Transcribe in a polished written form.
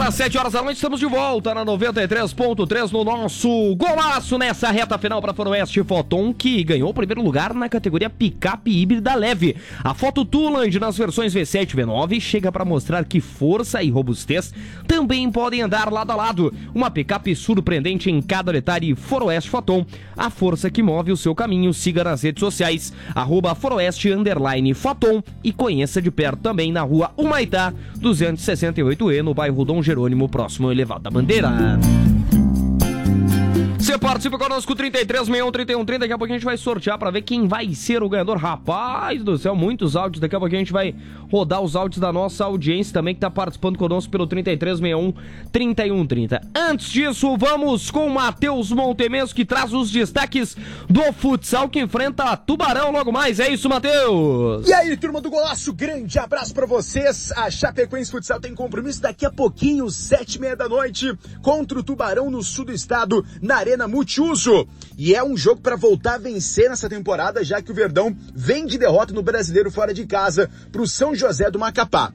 para 7 horas da noite, estamos de volta na 93.3 no nosso golaço nessa reta final para Faroeste Foton, que ganhou o primeiro lugar na categoria picape híbrida leve. A Foto Tuland nas versões V7 e V9 chega para mostrar que força e robustez também podem andar lado a lado. Uma picape surpreendente em cada detalhe. Faroeste Foton, a força que move o seu caminho. Siga nas redes sociais @Faroeste_Foton e conheça de perto também na rua Humaitá 268E, no bairro Dom Jerônimo, próximo ao Elevado da Bandeira. Você participa conosco, 3361-3130. Daqui a pouquinho a gente vai sortear pra ver quem vai ser o ganhador. Rapaz do céu, muitos áudios. Daqui a pouquinho a gente vai rodar os áudios da nossa audiência também, que tá participando conosco pelo 3361-3130. Antes disso, vamos com o Matheus Montemesco, que traz os destaques do futsal, que enfrenta Tubarão logo mais. É isso, Matheus! E aí, turma do Golaço, grande abraço pra vocês. A Chapecoense Futsal tem compromisso daqui a pouquinho, 7h30 da noite, contra o Tubarão no sul do estado, na Arena Multiuso. E é um jogo para voltar a vencer nessa temporada, já que o Verdão vem de derrota no Brasileiro fora de casa pro São José do Macapá.